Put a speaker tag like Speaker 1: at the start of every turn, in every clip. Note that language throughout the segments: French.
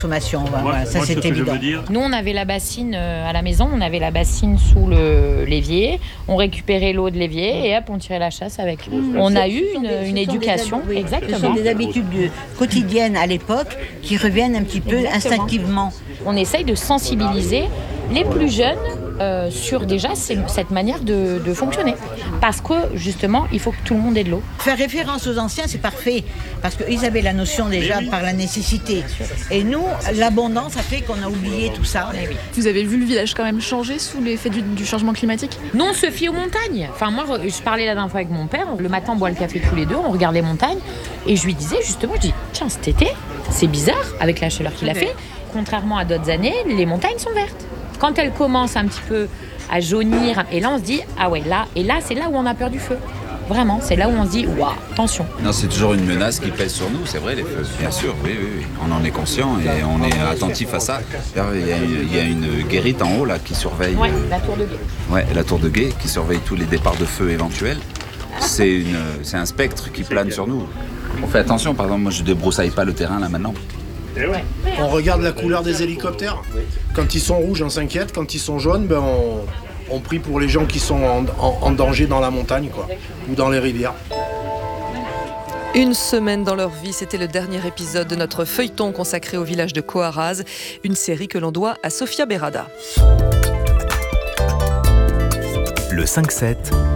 Speaker 1: Voilà, ça c'est évident.
Speaker 2: Nous, on avait la bassine à la maison, on avait la bassine sous l'évier, on récupérait l'eau de l'évier et hop, on tirait la chasse avec. On a eu une éducation, exactement.
Speaker 1: Ce sont des habitudes quotidiennes à l'époque qui reviennent un petit peu instinctivement.
Speaker 2: On essaye de sensibiliser les plus jeunes sur déjà cette manière de fonctionner. Parce que justement, il faut que tout le monde ait de l'eau.
Speaker 1: Faire référence aux anciens, c'est parfait. Parce qu'ils avaient la notion déjà par la nécessité. Et nous, l'abondance a fait qu'on a oublié tout ça.
Speaker 3: Vous avez vu le village quand même changer sous l'effet du changement climatique ?
Speaker 2: Nous, on se fie aux montagnes. Enfin, moi, je parlais la dernière fois avec mon père. Le matin, on boit le café tous les deux, on regarde les montagnes. Et je lui disais justement, tiens, cet été, c'est bizarre avec la chaleur qu'il a fait. Contrairement à d'autres années, les montagnes sont vertes. Quand elles commencent un petit peu à jaunir, et là on se dit, ah ouais, là, et là c'est là où on a peur du feu. Vraiment, c'est là où on se dit, waouh, attention.
Speaker 4: Non, c'est toujours une menace qui pèse sur nous, c'est vrai, les feux. Bien sûr, oui. On en est conscient et on est attentif à ça. Il y a une guérite en haut là qui surveille.
Speaker 2: Ouais, la tour de guet.
Speaker 4: Ouais, la tour de guet qui surveille tous les départs de feu éventuels. C'est un spectre qui plane sur nous. On fait attention, par exemple, moi je débroussaille pas le terrain là maintenant.
Speaker 5: On regarde la couleur des hélicoptères. Quand ils sont rouges, on s'inquiète. Quand ils sont jaunes, on prie pour les gens qui sont en danger dans la montagne, ou dans les rivières.
Speaker 6: Une semaine dans leur vie, c'était le dernier épisode de notre feuilleton consacré au village de Coarraze, une série que l'on doit à Sofia Berada.
Speaker 7: Le 5-7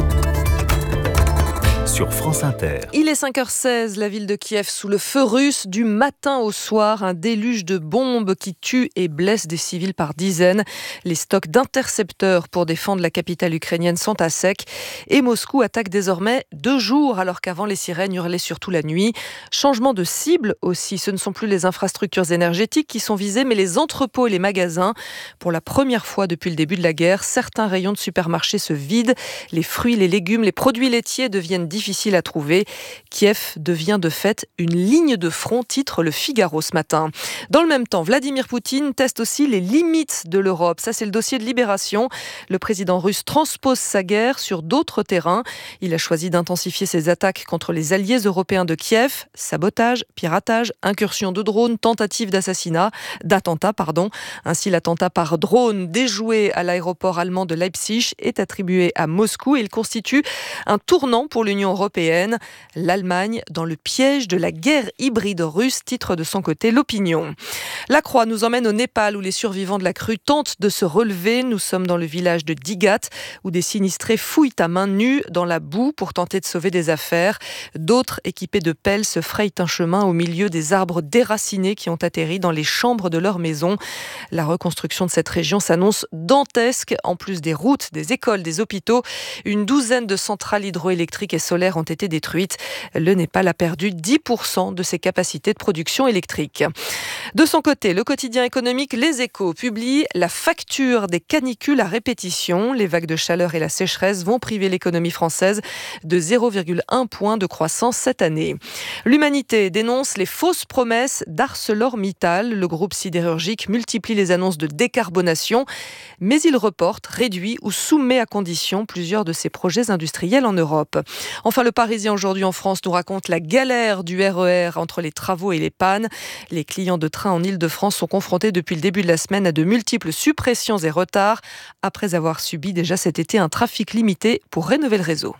Speaker 7: sur France Inter.
Speaker 6: Il est 5h16, la ville de Kiev sous le feu russe. Du matin au soir, un déluge de bombes qui tue et blesse des civils par dizaines. Les stocks d'intercepteurs pour défendre la capitale ukrainienne sont à sec. Et Moscou attaque désormais 2 jours, alors qu'avant les sirènes hurlaient surtout la nuit. Changement de cible aussi, ce ne sont plus les infrastructures énergétiques qui sont visées, mais les entrepôts et les magasins. Pour la première fois depuis le début de la guerre, certains rayons de supermarchés se vident. Les fruits, les légumes, les produits laitiers deviennent difficiles à trouver. Kiev devient de fait une ligne de front, titre Le Figaro ce matin. Dans le même temps, Vladimir Poutine teste aussi les limites de l'Europe. Ça, c'est le dossier de Libération. Le président russe transpose sa guerre sur d'autres terrains. Il a choisi d'intensifier ses attaques contre les alliés européens de Kiev. Sabotage, piratage, incursion de drones, tentative d'attentat. Ainsi, l'attentat par drone déjoué à l'aéroport allemand de Leipzig est attribué à Moscou et il constitue un tournant pour l'Union européenne. L'Allemagne dans le piège de la guerre hybride russe, titre de son côté l'Opinion. La Croix nous emmène au Népal où les survivants de la crue tentent de se relever. Nous sommes dans le village de Digat où des sinistrés fouillent à main nue dans la boue pour tenter de sauver des affaires. D'autres équipés de pelles se frayent un chemin au milieu des arbres déracinés qui ont atterri dans les chambres de leur maison. La reconstruction de cette région s'annonce dantesque. En plus des routes, des écoles, des hôpitaux, une douzaine de centrales hydroélectriques et solaires ont été détruites. Le Népal a perdu 10% de ses capacités de production électrique. De son côté, le quotidien économique Les Échos publie la facture des canicules à répétition. Les vagues de chaleur et la sécheresse vont priver l'économie française de 0,1 point de croissance cette année. L'Humanité dénonce les fausses promesses d'ArcelorMittal. Le groupe sidérurgique multiplie les annonces de décarbonation, mais il reporte, réduit ou soumet à condition plusieurs de ses projets industriels en Europe. Enfin, le Parisien aujourd'hui en France nous raconte la galère du RER entre les travaux et les pannes. Les clients de train en Île-de-France sont confrontés depuis le début de la semaine à de multiples suppressions et retards, après avoir subi déjà cet été un trafic limité pour rénover le réseau.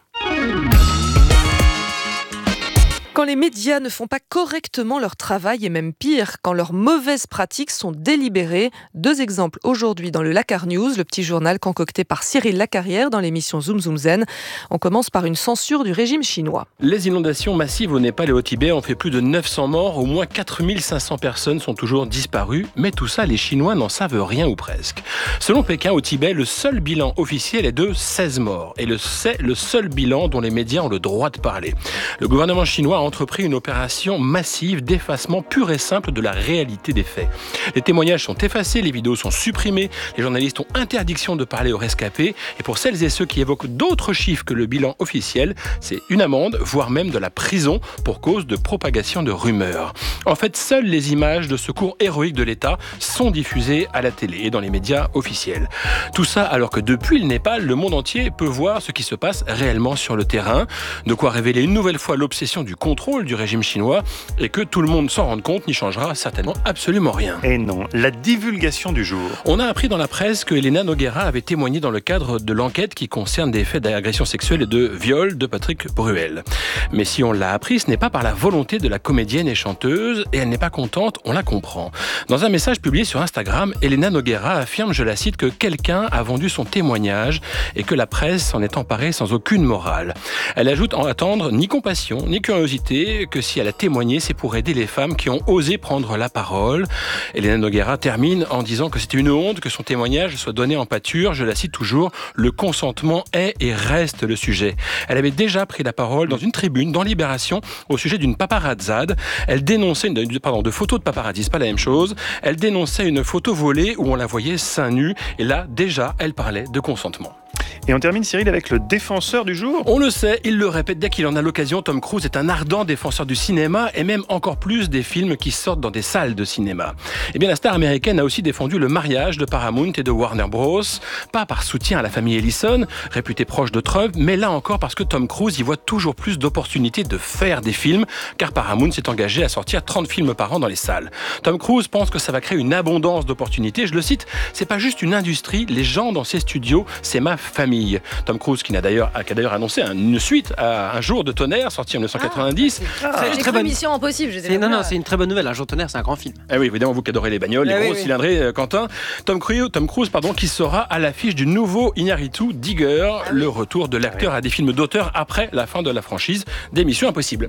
Speaker 6: Quand les médias ne font pas correctement leur travail et même pire, quand leurs mauvaises pratiques sont délibérées. 2 exemples aujourd'hui dans le Lakar News, le petit journal concocté par Cyril Lacarrière dans l'émission Zoom Zoom Zen. On commence par une censure du régime chinois.
Speaker 8: Les inondations massives au Népal et au Tibet ont fait plus de 900 morts, au moins 4500 personnes sont toujours disparues, mais tout ça, les Chinois n'en savent rien ou presque. Selon Pékin, au Tibet, le seul bilan officiel est de 16 morts, et c'est le seul bilan dont les médias ont le droit de parler. Le gouvernement chinois a entrepris une opération massive d'effacement pur et simple de la réalité des faits. Les témoignages sont effacés, les vidéos sont supprimées, les journalistes ont interdiction de parler aux rescapés, et pour celles et ceux qui évoquent d'autres chiffres que le bilan officiel, c'est une amende, voire même de la prison pour cause de propagation de rumeurs. En fait, seules les images de secours héroïques de l'État sont diffusées à la télé et dans les médias officiels. Tout ça alors que depuis le Népal, le monde entier peut voir ce qui se passe réellement sur le terrain, de quoi révéler une nouvelle fois l'obsession du contrôle contrôle du régime chinois et que tout le monde s'en rende compte n'y changera certainement absolument rien.
Speaker 9: Et non, la divulgation du jour.
Speaker 8: On a appris dans la presse que Elena Nogueira avait témoigné dans le cadre de l'enquête qui concerne des faits d'agression sexuelle et de viol de Patrick Bruel. Mais si on l'a appris, ce n'est pas par la volonté de la comédienne et chanteuse, et elle n'est pas contente, on la comprend. Dans un message publié sur Instagram, Elena Nogueira affirme, je la cite, que quelqu'un a vendu son témoignage et que la presse s'en est emparée sans aucune morale. Elle ajoute en attendre ni compassion, ni curiosité, que si elle a témoigné, c'est pour aider les femmes qui ont osé prendre la parole. Elena Nogueira termine en disant que c'était une honte que son témoignage soit donné en pâture. Je la cite toujours, le consentement est et reste le sujet. Elle avait déjà pris la parole dans une tribune dans Libération au sujet d'une paparazzade. Elle dénonçait de photos de paparazzi, c'est pas la même chose. Elle dénonçait une photo volée où on la voyait seins nus. Et là, déjà, elle parlait de consentement.
Speaker 9: Et on termine, Cyril, avec le défenseur du jour.
Speaker 8: On le sait, il le répète dès qu'il en a l'occasion, Tom Cruise est un ardent défenseur du cinéma et même encore plus des films qui sortent dans des salles de cinéma. Eh bien, la star américaine a aussi défendu le mariage de Paramount et de Warner Bros. Pas par soutien à la famille Ellison, réputée proche de Trump, mais là encore parce que Tom Cruise y voit toujours plus d'opportunités de faire des films, car Paramount s'est engagé à sortir 30 films par an dans les salles. Tom Cruise pense que ça va créer une abondance d'opportunités. Je le cite, c'est pas juste une industrie, les gens dans ces studios, c'est ma famille. Tom Cruise qui a d'ailleurs annoncé une suite à Un jour de tonnerre sorti en 1990.
Speaker 6: J'ai cru Mission Impossible.
Speaker 10: C'est une très bonne nouvelle. Un jour de tonnerre, c'est un grand film.
Speaker 8: Eh oui, évidemment, vous qui adorez les bagnoles, les grosses cylindrées, Quentin. Tom Cruise, qui sera à l'affiche du nouveau Iñárritu Digger, le retour de l'acteur à des films d'auteur après la fin de la franchise des Missions Impossibles.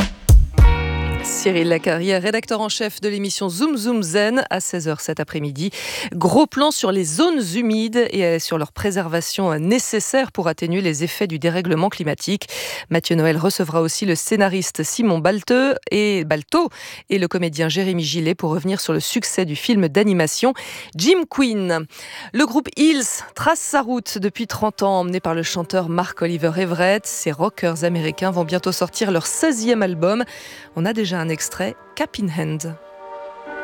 Speaker 6: Cyril Lacarrière, rédacteur en chef de l'émission Zoom Zoom Zen à 16h cet après-midi. Gros plan sur les zones humides et sur leur préservation nécessaire pour atténuer les effets du dérèglement climatique. Mathieu Noël recevra aussi le scénariste Simon Balteau et le comédien Jérémy Gillet pour revenir sur le succès du film d'animation Jim Queen. Le groupe Hills trace sa route depuis 30 ans, emmené par le chanteur Mark-Oliver Everett. Ces rockers américains vont bientôt sortir leur 16e album. On a déjà un extrait, Cap in Hand.